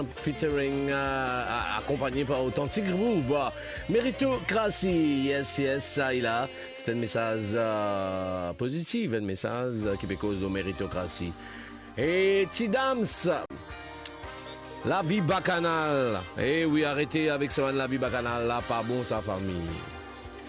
featuring accompagné par Authentic Groove. Méritocratie, yes, ça il a. C'est un message positif, un message qui peut cause de méritocratie. Et Tidams, la vie bacchanale. Eh oui, arrêtez avec ça, la vie bacchanale, là, pas bon sa famille.